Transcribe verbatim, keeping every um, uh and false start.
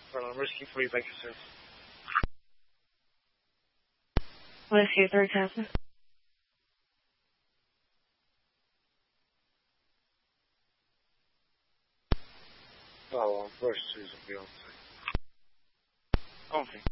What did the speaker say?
Well, I'm risky for you, thank you, sir. Whiskey three Captain. Oh, well, first Susan will be on site. Okay.